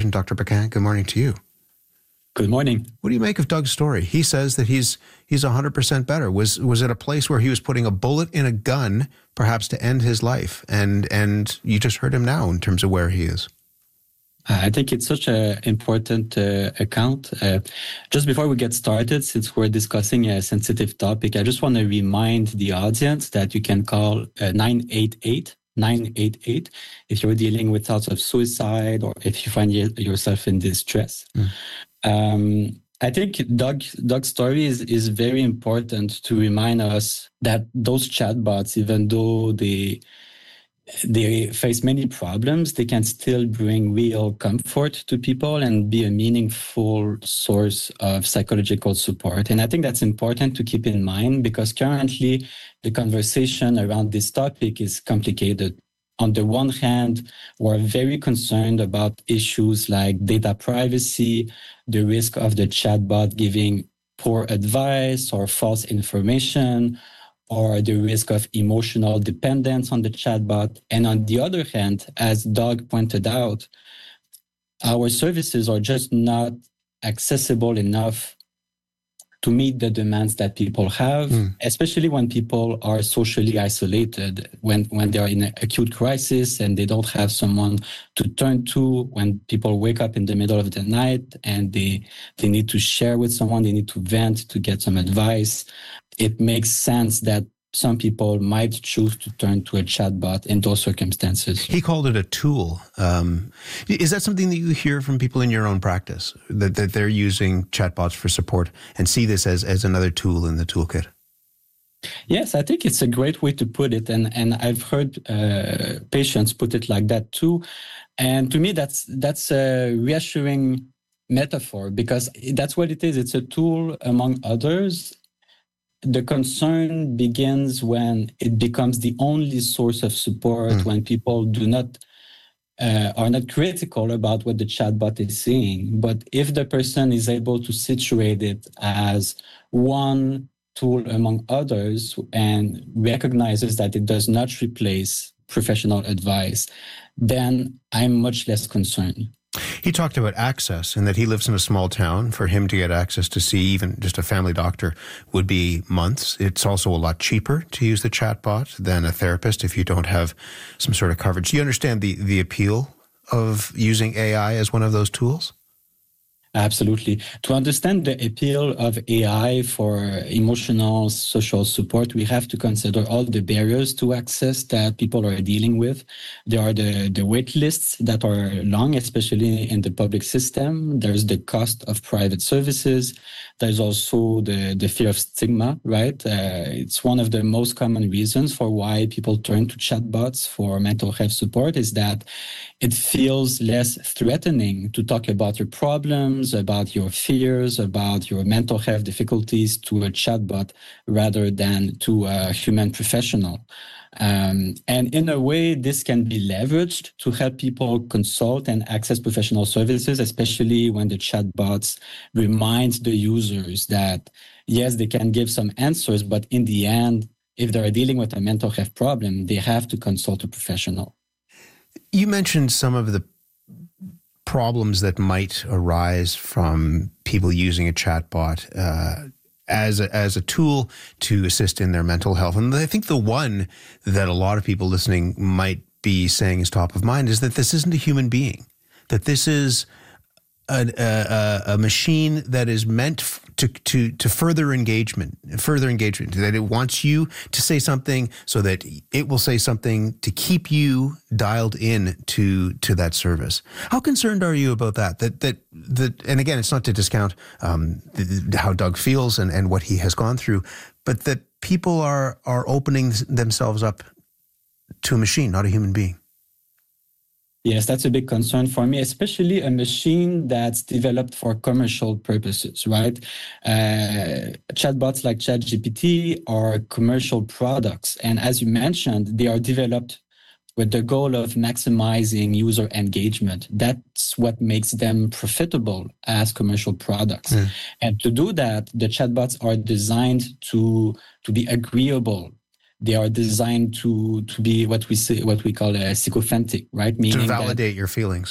physician, Dr. Paquin. Good morning to you. Good morning. What do you make of Doug's story? He says that he's 100% better. Was it a place where he was putting a bullet in a gun, perhaps to end his life? And you just heard him now in terms of where he is. I think it's such an important account. Just before we get started, since we're discussing a sensitive topic, I just want to remind the audience that you can call 988 if you're dealing with thoughts of suicide or if you find yourself in distress. I think Doug's story is very important to remind us that those chatbots, even though they face many problems, they can still bring real comfort to people and be a meaningful source of psychological support. And I think that's important to keep in mind because currently the conversation around this topic is complicated. On the one hand, we're very concerned about issues like data privacy, the risk of the chatbot giving poor advice or false information, or the risk of emotional dependence on the chatbot. And on the other hand, as Doug pointed out, our services are just not accessible enough to meet the demands that people have, especially when people are socially isolated, when they are in an acute crisis and they don't have someone to turn to, when people wake up in the middle of the night and they need to share with someone, they need to vent, to get some advice. It makes sense that some people might choose to turn to a chatbot in those circumstances. He called it a tool. Is that something that you hear from people in your own practice, that they're using chatbots for support and see this as another tool in the toolkit? Yes, I think it's a great way to put it. And I've heard patients put it like that too. And to me, that's a reassuring metaphor because that's what it is. It's a tool among others. The concern begins when it becomes the only source of support, when people are not critical about what the chatbot is saying. But if the person is able to situate it as one tool among others and recognizes that it does not replace professional advice, then I'm much less concerned. He talked about access and that he lives in a small town. For him to get access to see even just a family doctor would be months. It's also a lot cheaper to use the chatbot than a therapist if you don't have some sort of coverage. Do you understand the appeal of using AI as one of those tools? Absolutely. To understand the appeal of AI for emotional, social support, we have to consider all the barriers to access that people are dealing with. There are the wait lists that are long, especially in the public system. There's the cost of private services. There's also the fear of stigma, right? It's one of the most common reasons for why people turn to chatbots for mental health support is that it feels less threatening to talk about your problems, about your fears, about your mental health difficulties to a chatbot rather than to a human professional. And in a way, this can be leveraged to help people consult and access professional services, especially when the chatbots remind the users that, yes, they can give some answers, but in the end, if they're dealing with a mental health problem, they have to consult a professional. You mentioned some of the problems that might arise from people using a chatbot as a tool to assist in their mental health. And I think the one that a lot of people listening might be saying is top of mind is that this isn't a human being, that this is a machine that is meant to further engagement, that it wants you to say something so that it will say something to keep you dialed in to that service. How concerned are you about that? That and again, it's not to discount how Doug feels and what he has gone through, but that people are opening themselves up to a machine, not a human being. Yes, that's a big concern for me, especially a machine that's developed for commercial purposes, right? Chatbots like ChatGPT are commercial products. And as you mentioned, they are developed with the goal of maximizing user engagement. That's what makes them profitable as commercial products. Mm. And to do that, the chatbots are designed to be agreeable. They are designed to be what we call a sycophantic, right? Meaning to validate your feelings.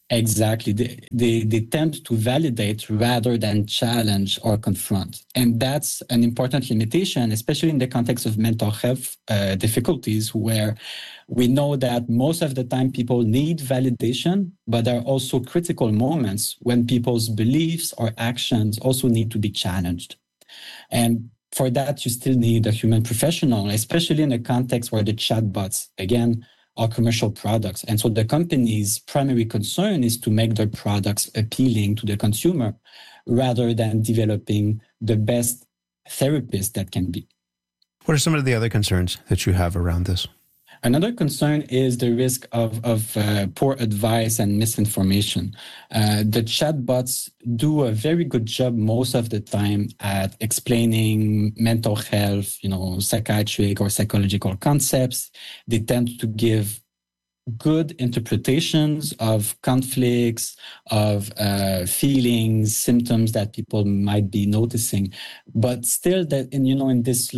Exactly. They tend to validate rather than challenge or confront. And that's an important limitation, especially in the context of mental health difficulties, where we know that most of the time people need validation, but there are also critical moments when people's beliefs or actions also need to be challenged. And for that, you still need a human professional, especially in a context where the chatbots, again, are commercial products. And so the company's primary concern is to make their products appealing to the consumer rather than developing the best therapist that can be. What are some of the other concerns that you have around this? Another concern is the risk of poor advice and misinformation. The chatbots do a very good job most of the time at explaining mental health, psychiatric or psychological concepts. They tend to give good interpretations of conflicts, of feelings, symptoms that people might be noticing. But still that in this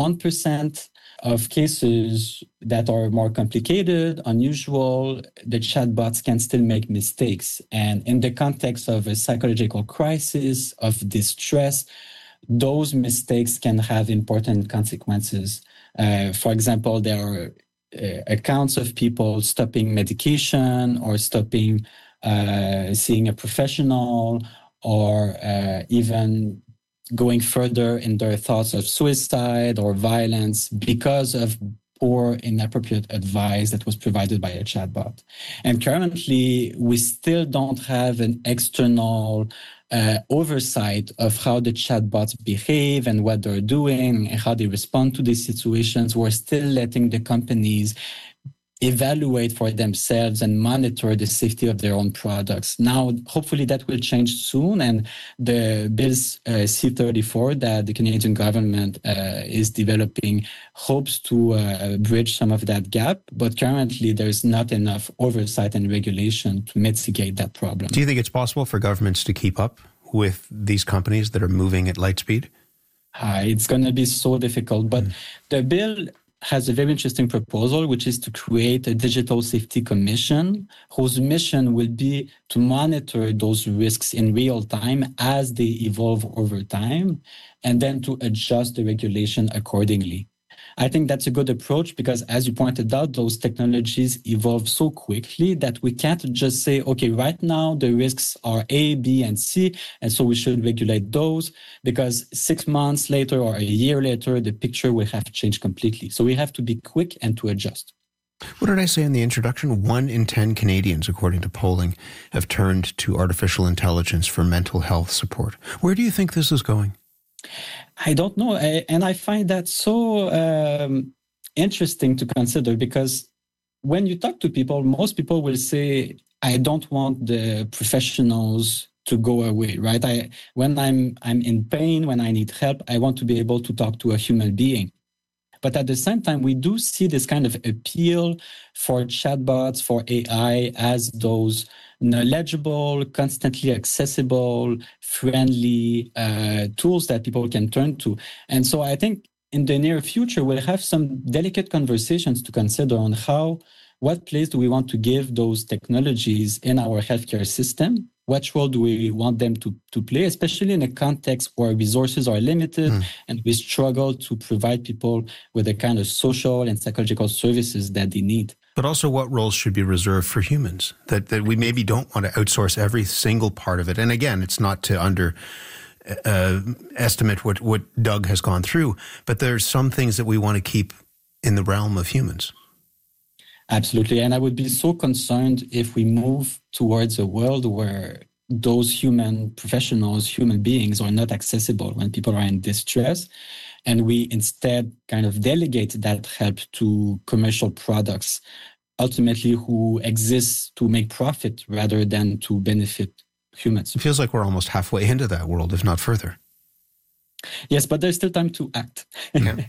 1% of cases that are more complicated, unusual, the chatbots can still make mistakes. And in the context of a psychological crisis, of distress, those mistakes can have important consequences. For example, there are accounts of people stopping medication or stopping seeing a professional, or even going further in their thoughts of suicide or violence because of poor, inappropriate advice that was provided by a chatbot. And currently, we still don't have an external oversight of how the chatbots behave and what they're doing and how they respond to these situations. We're still letting the companies evaluate for themselves and monitor the safety of their own products. Now, hopefully that will change soon. And the Bills C-34 that the Canadian government is developing hopes to bridge some of that gap. But currently, there's not enough oversight and regulation to mitigate that problem. Do you think it's possible for governments to keep up with these companies that are moving at light speed? It's going to be so difficult. But the bill has a very interesting proposal, which is to create a digital safety commission whose mission will be to monitor those risks in real time as they evolve over time, and then to adjust the regulation accordingly. I think that's a good approach because, as you pointed out, those technologies evolve so quickly that we can't just say, okay, right now the risks are A, B, and C, and so we should regulate those, because 6 months later or a year later, the picture will have changed completely. So we have to be quick and to adjust. What did I say in the introduction? 1 in 10 Canadians, according to polling, have turned to artificial intelligence for mental health support. Where do you think this is going? I don't know. And I find that so interesting to consider, because when you talk to people, most people will say, I don't want the professionals to go away, right? When I'm in pain, when I need help, I want to be able to talk to a human being. But at the same time, we do see this kind of appeal for chatbots, for AI, as those knowledgeable, constantly accessible, friendly tools that people can turn to. And so I think in the near future, we'll have some delicate conversations to consider on what place do we want to give those technologies in our healthcare system? What role do we want them to play, especially in a context where resources are limited and we struggle to provide people with the kind of social and psychological services that they need? But also, what roles should be reserved for humans? That we maybe don't want to outsource every single part of it. And again, it's not to underestimate what Doug has gone through, but there's some things that we want to keep in the realm of humans. Absolutely. And I would be so concerned if we move towards a world where those human professionals, human beings are not accessible when people are in distress. And we instead kind of delegate that help to commercial products, ultimately who exist to make profit rather than to benefit humans. It feels like we're almost halfway into that world, if not further. Yes, but there's still time to act. Yeah.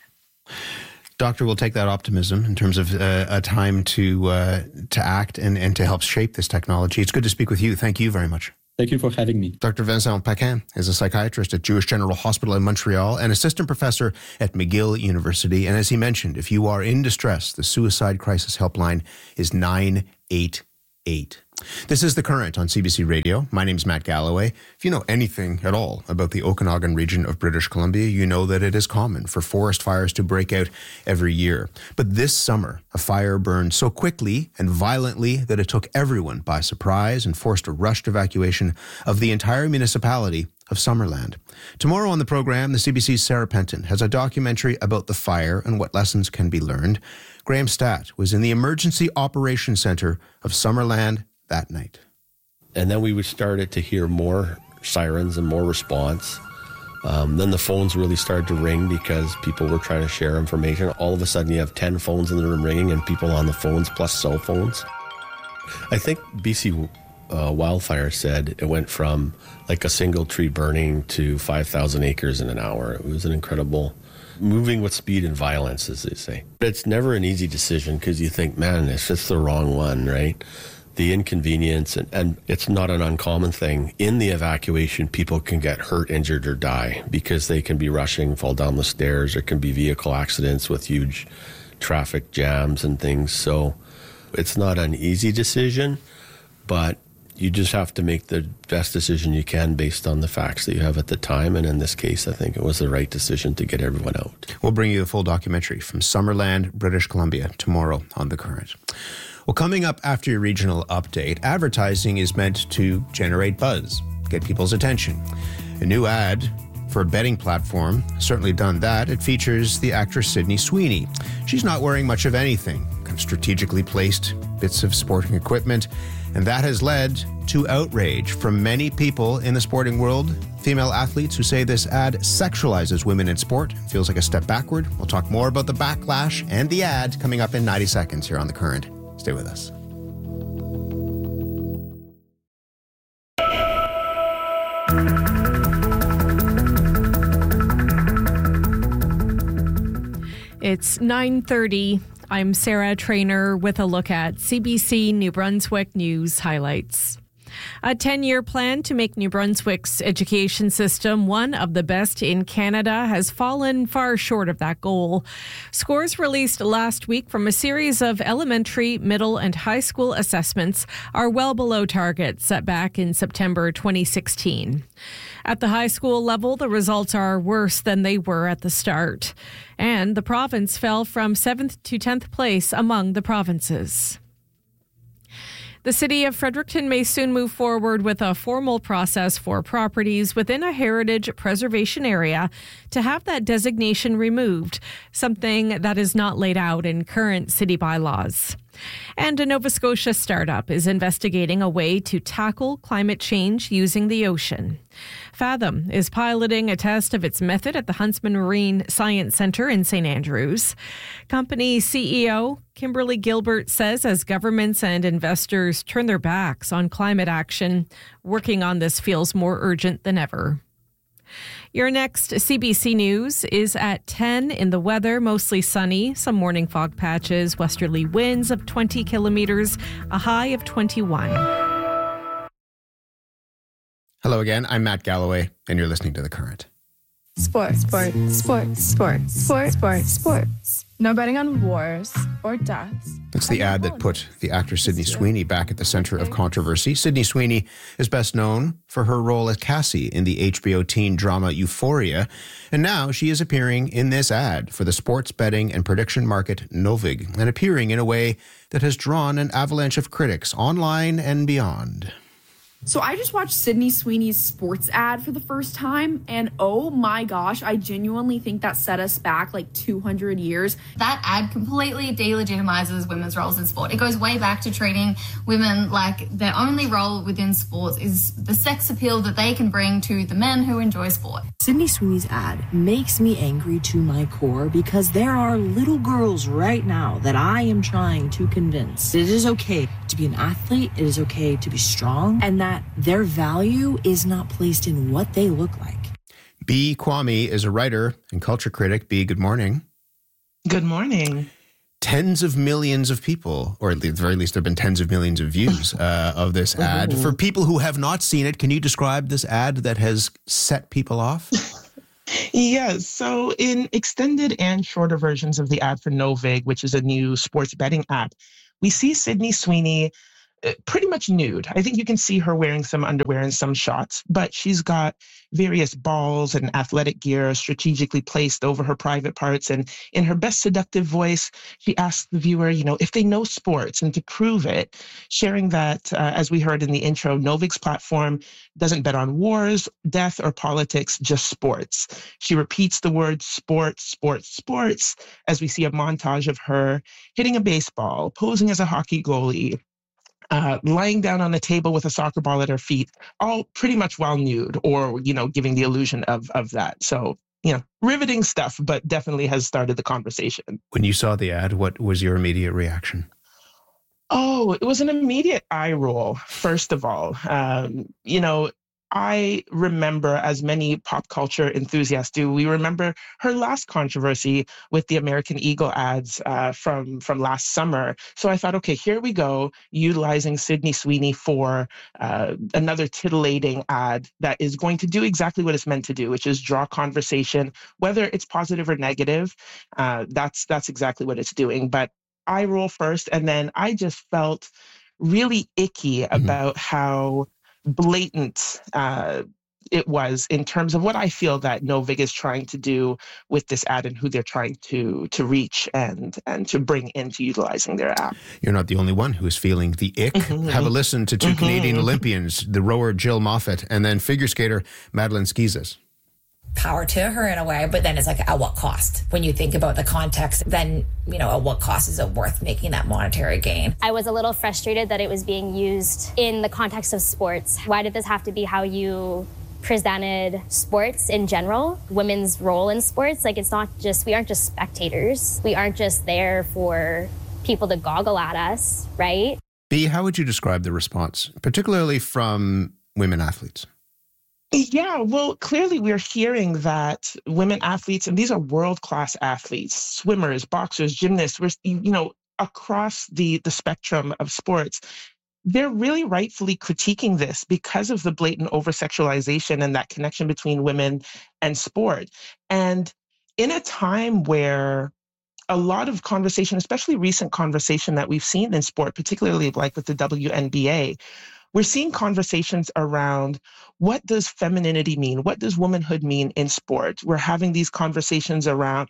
Doctor, we'll take that optimism in terms of a time to act and to help shape this technology. It's good to speak with you. Thank you very much. Thank you for having me. Dr. Vincent Paquin is a psychiatrist at Jewish General Hospital in Montreal and assistant professor at McGill University. And as he mentioned, if you are in distress, the Suicide Crisis Helpline is 988. This is The Current on CBC Radio. My name's Matt Galloway. If you know anything at all about the Okanagan region of British Columbia, you know that it is common for forest fires to break out every year. But this summer, a fire burned so quickly and violently that it took everyone by surprise and forced a rushed evacuation of the entire municipality of Summerland. Tomorrow on the program, the CBC's Sarah Penton has a documentary about the fire and what lessons can be learned. Graham Statt was in the Emergency Operations Center of Summerland that night. And then we started to hear more sirens and more response. Then the phones really started to ring because people were trying to share information. All of a sudden you have 10 phones in the room ringing and people on the phones plus cell phones. I think BC Wildfire said it went from like a single tree burning to 5,000 acres in an hour. It was an incredible, moving with speed and violence, as they say. It's never an easy decision because you think, man, it's just the wrong one, right? The inconvenience, and it's not an uncommon thing. In the evacuation, people can get hurt, injured, or die because they can be rushing, fall down the stairs. There can be vehicle accidents with huge traffic jams and things. So it's not an easy decision, but you just have to make the best decision you can based on the facts that you have at the time. And in this case, I think it was the right decision to get everyone out. We'll bring you the full documentary from Summerland, British Columbia, tomorrow on The Current. Well, coming up after your regional update, advertising is meant to generate buzz, get people's attention. A new ad for a betting platform certainly done that. It features the actress Sydney Sweeney. She's not wearing much of anything, kind of strategically placed bits of sporting equipment, and that has led to outrage from many people in the sporting world, female athletes who say this ad sexualizes women in sport, feels like a step backward. We'll talk more about the backlash and the ad coming up in 90 seconds here on The Current. Stay with us. It's 9:30. I'm Sarah Trainer with a look at CBC New Brunswick news highlights. A 10-year plan to make New Brunswick's education system one of the best in Canada has fallen far short of that goal. Scores released last week from a series of elementary, middle, and high school assessments are well below targets set back in September 2016. At the high school level, the results are worse than they were at the start. And the province fell from 7th to 10th place among the provinces. The city of Fredericton may soon move forward with a formal process for properties within a heritage preservation area to have that designation removed, something that is not laid out in current city bylaws. And a Nova Scotia startup is investigating a way to tackle climate change using the ocean. Fathom is piloting a test of its method at the Huntsman Marine Science Centre in St. Andrews. Company CEO Kimberly Gilbert says as governments and investors turn their backs on climate action, working on this feels more urgent than ever. Your next CBC News is at 10 in the weather, mostly sunny, some morning fog patches, westerly winds of 20 kilometers, a high of 21. Hello again, I'm Matt Galloway, and you're listening to The Current. Sports. No betting on wars or deaths. That's the ad that put the actor Sydney Sweeney back at the center of controversy. Sydney Sweeney is best known for her role as Cassie in the HBO teen drama Euphoria, and now she is appearing in this ad for the sports betting and prediction market Novig, and appearing in a way that has drawn an avalanche of critics online and beyond. So I just watched Sydney Sweeney's sports ad for the first time, and oh my gosh, I genuinely think that set us back like 200 years. That ad completely delegitimizes women's roles in sport. It goes way back to treating women like their only role within sports is the sex appeal that they can bring to the men who enjoy sport. Sydney Sweeney's ad makes me angry to my core because there are little girls right now that I am trying to convince it is okay to be an athlete, it is okay to be strong, and that their value is not placed in what they look like. Bea Kwame is a writer and culture critic. Bea, good morning. Good morning. Tens of millions of people, or at the very least there have been tens of millions of views of this ad. For people who have not seen it, can you describe this ad that has set people off? Yes. So in extended and shorter versions of the ad for Novig, which is a new sports betting app, we see Sydney Sweeney pretty much nude. I think you can see her wearing some underwear in some shots, but she's got various balls and athletic gear strategically placed over her private parts. And in her best seductive voice, she asks the viewer, if they know sports, and to prove it, sharing that, as we heard in the intro, Novik's platform doesn't bet on wars, death, or politics, just sports. She repeats the word sports, sports, sports, as we see a montage of her hitting a baseball, posing as a hockey goalie, lying down on a table with a soccer ball at her feet, all pretty much while nude, or, giving the illusion of that. So, riveting stuff, but definitely has started the conversation. When you saw the ad, what was your immediate reaction? Oh, it was an immediate eye roll, first of all. I remember, as many pop culture enthusiasts do, we remember her last controversy with the American Eagle ads from last summer. So I thought, okay, here we go, utilizing Sydney Sweeney for another titillating ad that is going to do exactly what it's meant to do, which is draw conversation, whether it's positive or negative. That's exactly what it's doing. But I roll first, and then I just felt really icky about how blatant it was in terms of what I feel that Novik is trying to do with this ad and who they're trying to reach and to bring into utilizing their app. You're not the only one who is feeling the ick. Have a listen to two Canadian Olympians, the rower Jill Moffat and then figure skater Madeline Schizas. Power to her in a way, but then it's like, at what cost? When you think about the context, then, at what cost is it worth making that monetary gain? I was a little frustrated that it was being used in the context of sports. Why did this have to be how you presented sports in general? Women's role in sports, we aren't just spectators. We aren't just there for people to goggle at us, right? B, how would you describe the response, particularly from women athletes? Yeah, well, clearly we're hearing that women athletes, and these are world-class athletes, swimmers, boxers, gymnasts, across the spectrum of sports, they're really rightfully critiquing this because of the blatant over-sexualization and that connection between women and sport. And in a time where a lot of conversation, especially recent conversation that we've seen in sport, particularly like with the WNBA, we're seeing conversations around what does femininity mean? What does womanhood mean in sport? We're having these conversations around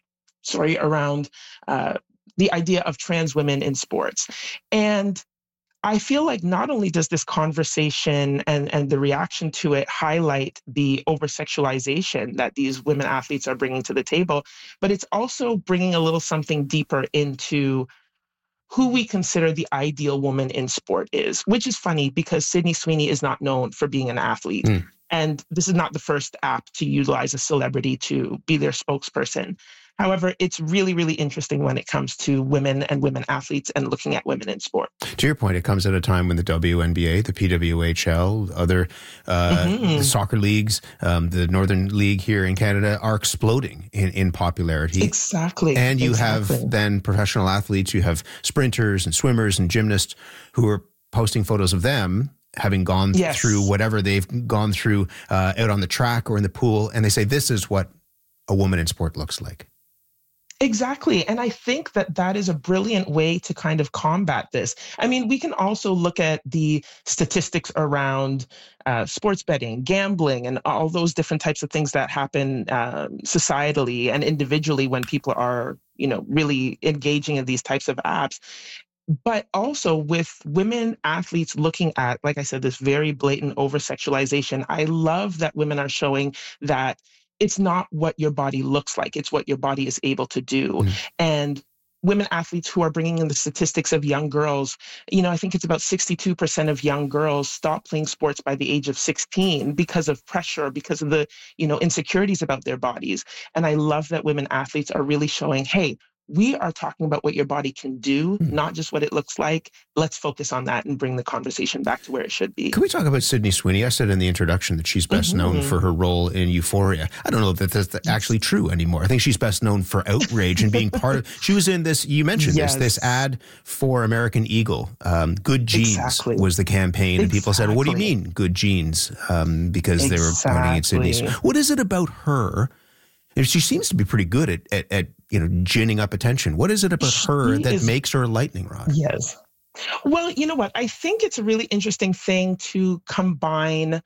the idea of trans women in sports. And I feel like not only does this conversation and the reaction to it highlight the over-sexualization that these women athletes are bringing to the table, but it's also bringing a little something deeper into who we consider the ideal woman in sport is, which is funny because Sydney Sweeney is not known for being an athlete. And this is not the first app to utilize a celebrity to be their spokesperson. However, it's really, really interesting when it comes to women and women athletes and looking at women in sport. To your point, it comes at a time when the WNBA, the PWHL, other soccer leagues, the Northern League here in Canada are exploding in popularity. Exactly. And you have then professional athletes, you have sprinters and swimmers and gymnasts who are posting photos of them having gone through whatever they've gone through out on the track or in the pool. And they say, this is what a woman in sport looks like. Exactly. And I think that is a brilliant way to kind of combat this. I mean, we can also look at the statistics around sports betting, gambling, and all those different types of things that happen societally and individually when people are, really engaging in these types of apps. But also with women athletes looking at, like I said, this very blatant over-sexualization, I love that women are showing that it's not what your body looks like, it's what your body is able to do. And women athletes who are bringing in the statistics of young girls, I think it's about 62% of young girls stop playing sports by the age of 16 because of pressure, because of the, insecurities about their bodies. And I love that women athletes are really showing, hey, we are talking about what your body can do, not just what it looks like. Let's focus on that and bring the conversation back to where it should be. Can we talk about Sydney Sweeney? I said in the introduction that she's best known for her role in Euphoria. I don't know if that's actually true anymore. I think she's best known for outrage and being part of. She was in this. You mentioned this ad for American Eagle. Good Genes was the campaign, and people said, "What do you mean, good genes?" Because they were pointing at Sydney. What is it about her? She seems to be pretty good at ginning up attention. What is it about her that makes her a lightning rod? Yes. Well, you know what? I think it's a really interesting thing to combine,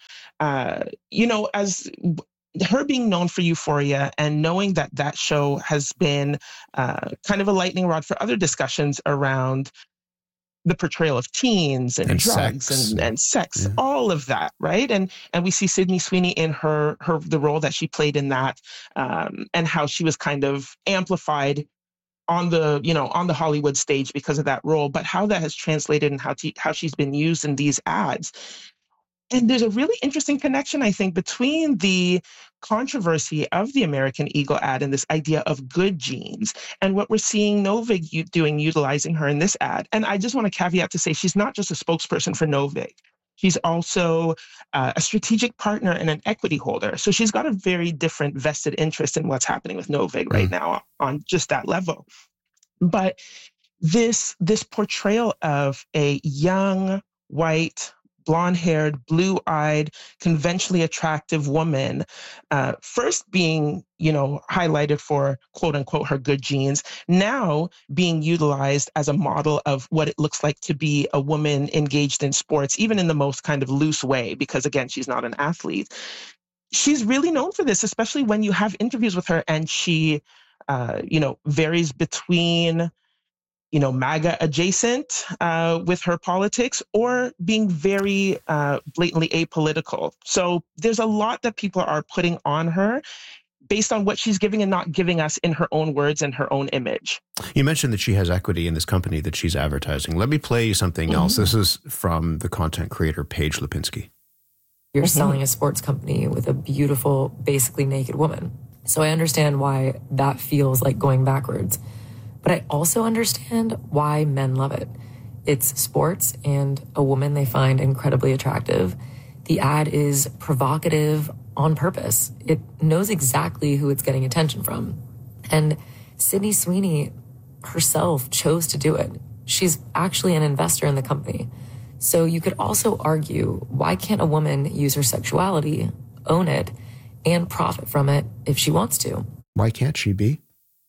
as her being known for Euphoria and knowing that that show has been kind of a lightning rod for other discussions around the portrayal of teens and drugs sex. and sex, all of that, right? And we see Sydney Sweeney in the role that she played in that, and how she was kind of amplified on the Hollywood stage because of that role, but how that has translated and how she's been used in these ads. And there's a really interesting connection, I think, between the controversy of the American Eagle ad and this idea of good genes and what we're seeing Novig doing, utilizing her in this ad. And I just want to caveat to say she's not just a spokesperson for Novig. She's also a strategic partner and an equity holder. So she's got a very different vested interest in what's happening with Novig right now on just that level. But this portrayal of a young, white, blonde-haired, blue-eyed, conventionally attractive woman, first being, highlighted for quote-unquote her good genes, now being utilized as a model of what it looks like to be a woman engaged in sports, even in the most kind of loose way, because again, she's not an athlete. She's really known for this, especially when you have interviews with her and she, varies between MAGA adjacent with her politics or being very blatantly apolitical. So there's a lot that people are putting on her based on what she's giving and not giving us in her own words and her own image. You mentioned that she has equity in this company that she's advertising. Let me play you something else. This is from the content creator Paige Lipinski. You're selling a sports company with a beautiful, basically naked woman. So I understand why that feels like going backwards. But I also understand why men love it. It's sports and a woman they find incredibly attractive. The ad is provocative on purpose. It knows exactly who it's getting attention from. And Sydney Sweeney herself chose to do it. She's actually an investor in the company. So you could also argue, why can't a woman use her sexuality, own it, and profit from it if she wants to? Why can't she be?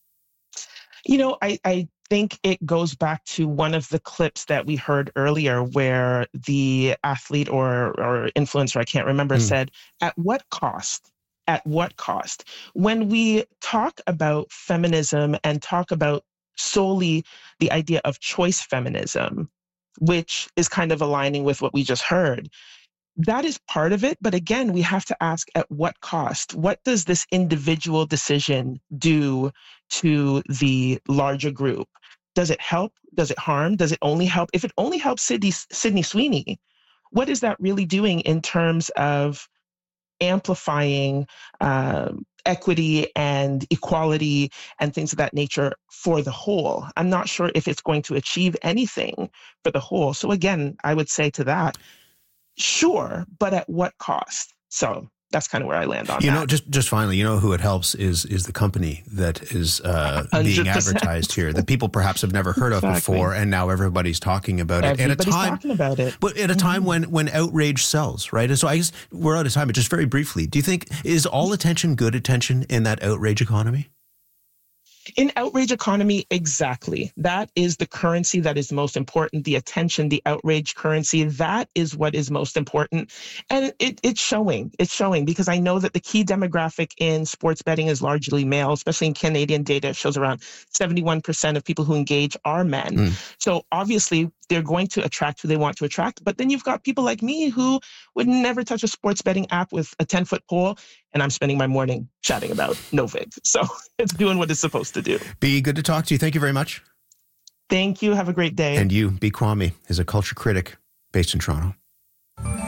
I think it goes back to one of the clips that we heard earlier where the athlete or influencer, I can't remember, said, at what cost? At what cost? When we talk about feminism and talk about solely the idea of choice feminism, which is kind of aligning with what we just heard, that is part of it. But again, we have to ask at what cost? What does this individual decision do to the larger group? Does it help? Does it harm? Does it only help? If it only helps Sydney Sweeney, what is that really doing in terms of amplifying equity and equality and things of that nature for the whole? I'm not sure if it's going to achieve anything for the whole. So again, I would say to that, sure, but at what cost? So that's kind of where I land on that. Just finally, who it helps is the company that is being advertised here, that people perhaps have never heard of before, and now everybody's talking about it. Everybody's talking about it. But at a time when outrage sells, right? And so I guess we're out of time, but just very briefly, do you think, is all attention good attention in that outrage economy? In outrage economy, exactly. That is the currency that is most important. The attention, the outrage currency, that is what is most important. And it's showing. It's showing because I know that the key demographic in sports betting is largely male, especially in Canadian data. It shows around 71% of people who engage are men. So obviously, they're going to attract who they want to attract. But then you've got people like me who would never touch a sports betting app with a 10-foot pole, and I'm spending my morning chatting about Novig. So it's doing what it's supposed to do. B, good to talk to you. Thank you very much. Thank you. Have a great day. And you, B. Kwame, is a culture critic based in Toronto.